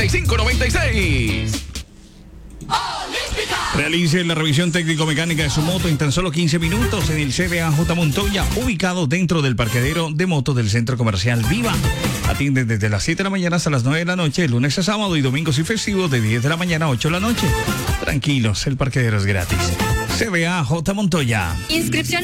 9596. Realice la revisión técnico-mecánica de su moto en tan solo 15 minutos en el CBAJ Montoya, ubicado dentro del parqueadero de motos del Centro Comercial Viva. Atienden desde las 7 de la mañana hasta las 9 de la noche, lunes a sábado y domingos y festivos de 10 de la mañana a 8 de la noche. Tranquilos, el parqueadero es gratis. CBAJ Montoya. Inscripción